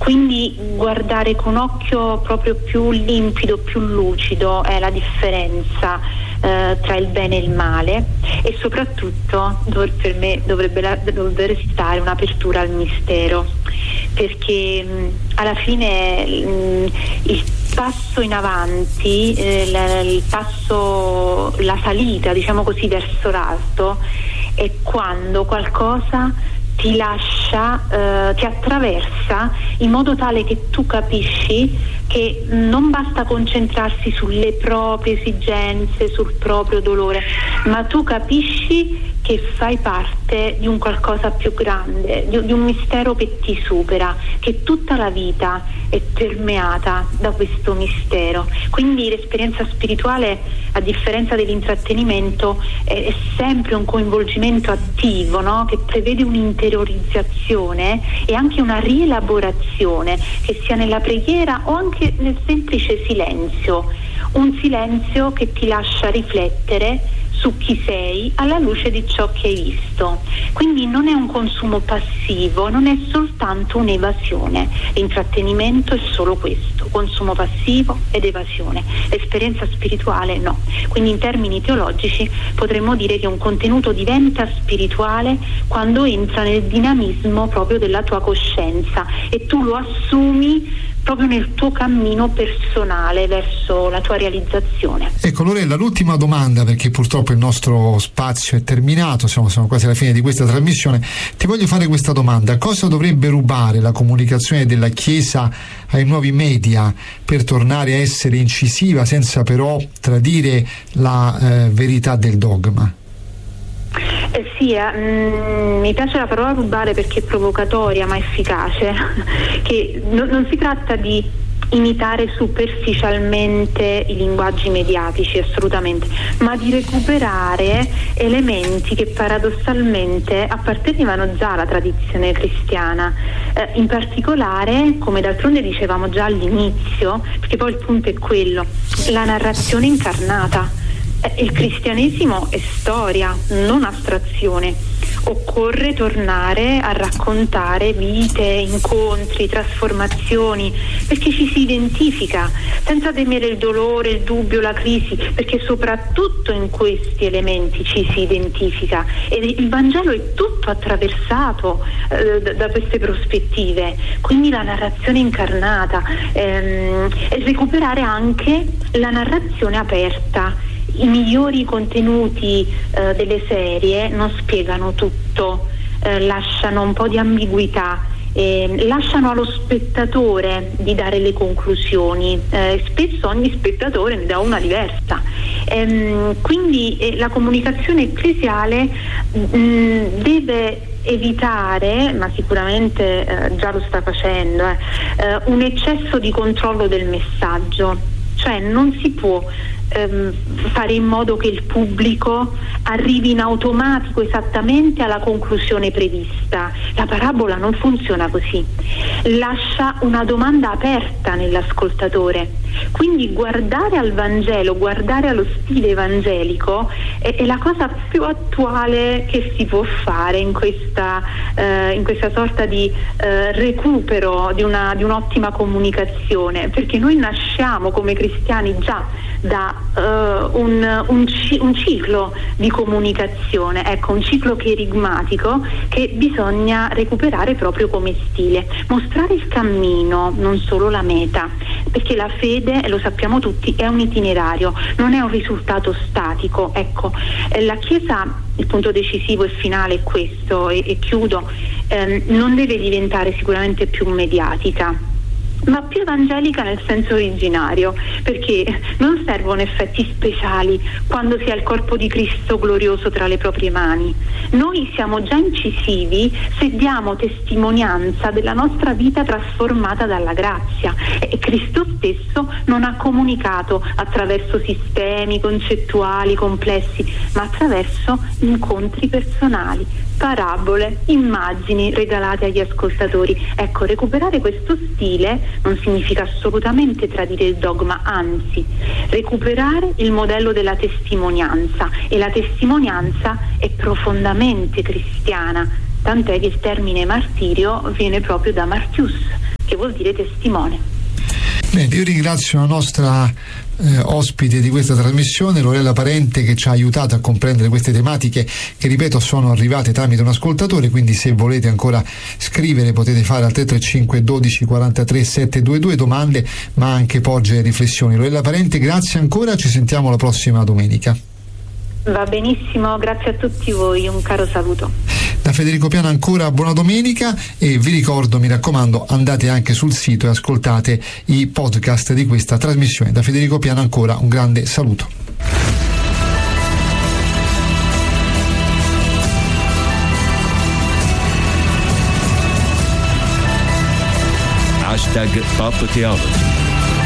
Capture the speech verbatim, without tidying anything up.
Quindi guardare con occhio proprio più limpido, più lucido è la differenza eh, tra il bene e il male, e soprattutto dov- per me dovrebbe, la- dovrebbe restare un'apertura al mistero, perché mh, alla fine mh, il passo in avanti, eh, la, il passo, la salita, diciamo così, verso l'alto è quando qualcosa ti lascia, eh, ti attraversa in modo tale che tu capisci che non basta concentrarsi sulle proprie esigenze, sul proprio dolore, ma tu capisci che fai parte di un qualcosa più grande, di, di un mistero che ti supera, che tutta la vita è permeata da questo mistero. Quindi l'esperienza spirituale, a differenza dell'intrattenimento, è, è sempre un coinvolgimento attivo, no? Che prevede un'interiorizzazione e anche una rielaborazione, che sia nella preghiera o anche nel semplice silenzio, un silenzio che ti lascia riflettere su chi sei alla luce di ciò che hai visto. Quindi non è un consumo passivo, non è soltanto un'evasione. L'intrattenimento è solo questo, consumo passivo ed evasione. L'esperienza spirituale no. Quindi in termini teologici potremmo dire che un contenuto diventa spirituale quando entra nel dinamismo proprio della tua coscienza e tu lo assumi proprio nel tuo cammino personale verso la tua realizzazione. Ecco Lorella, l'ultima domanda, perché purtroppo il nostro spazio è terminato, siamo, siamo quasi alla fine di questa trasmissione. Ti voglio fare questa domanda: cosa dovrebbe rubare la comunicazione della Chiesa ai nuovi media per tornare a essere incisiva senza però tradire la eh, verità del dogma? Eh sì, eh, mh, mi piace la parola rubare perché è provocatoria ma efficace, che no, non si tratta di imitare superficialmente i linguaggi mediatici, assolutamente, ma di recuperare elementi che paradossalmente appartenevano già alla tradizione cristiana, eh, in particolare, come d'altronde dicevamo già all'inizio, perché poi il punto è quello, la narrazione incarnata. Il cristianesimo è storia, non astrazione. Occorre tornare a raccontare vite, incontri, trasformazioni, perché ci si identifica, senza temere il dolore, il dubbio, la crisi, perché soprattutto in questi elementi ci si identifica. E il Vangelo è tutto attraversato eh, da, da queste prospettive. Quindi la narrazione incarnata, ehm, e recuperare anche la narrazione aperta. I migliori contenuti eh, delle serie non spiegano tutto, eh, lasciano un po' di ambiguità, eh, lasciano allo spettatore di dare le conclusioni, eh, spesso ogni spettatore ne dà una diversa. Ehm, quindi eh, la comunicazione ecclesiale mh, deve evitare, ma sicuramente eh, già lo sta facendo, eh, eh, un eccesso di controllo del messaggio, cioè non si può Ehm, fare in modo che il pubblico arrivi in automatico esattamente alla conclusione prevista. La parabola non funziona così, lascia una domanda aperta nell'ascoltatore. Quindi guardare al Vangelo, guardare allo stile evangelico è, è la cosa più attuale che si può fare in questa, eh, in questa sorta di eh, recupero di, una, di un'ottima comunicazione, perché noi nasciamo come cristiani già da uh, un, un, un ciclo di comunicazione, ecco, un ciclo cherigmatico che bisogna recuperare proprio come stile, mostrare il cammino, non solo la meta, perché la fede, lo sappiamo tutti, è un itinerario, non è un risultato statico. Ecco, eh, la Chiesa, il punto decisivo e finale è questo, e, e chiudo, ehm, non deve diventare sicuramente più mediatica, ma più evangelica nel senso originario, perché non servono effetti speciali quando si ha il corpo di Cristo glorioso tra le proprie mani. Noi siamo già incisivi se diamo testimonianza della nostra vita trasformata dalla grazia, e Cristo stesso non ha comunicato attraverso sistemi concettuali complessi, ma attraverso incontri personali, parabole, immagini regalate agli ascoltatori. Ecco, recuperare questo stile non significa assolutamente tradire il dogma, anzi, recuperare il modello della testimonianza, e la testimonianza è profondamente cristiana, tant'è che il termine martirio viene proprio da Martius, che vuol dire testimone. Bene, io ringrazio la nostra eh, ospite di questa trasmissione, Lorella Parente, che ci ha aiutato a comprendere queste tematiche che, ripeto, sono arrivate tramite un ascoltatore, quindi se volete ancora scrivere potete fare al tre tre cinque dodici quarantatré settecentoventidue domande, ma anche porgere riflessioni. Lorella Parente, grazie ancora, ci sentiamo la prossima domenica. Va benissimo, grazie a tutti voi, un caro saluto. Da Federico Piana ancora buona domenica, e vi ricordo, mi raccomando, andate anche sul sito e ascoltate i podcast di questa trasmissione. Da Federico Piana ancora un grande saluto. Hashtag Pop Theology.